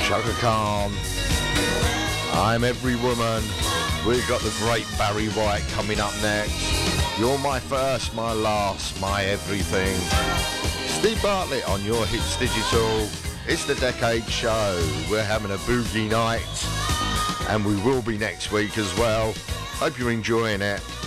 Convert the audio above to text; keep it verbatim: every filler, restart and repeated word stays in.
Chaka Khan. I'm Every Woman. We've got the great Barry White coming up next. You're my first, my last, my everything. Steve Bartlett on Your Hits Digital. It's the Decade Show. We're having a boogie night, and we will be next week as well. Hope you're enjoying it.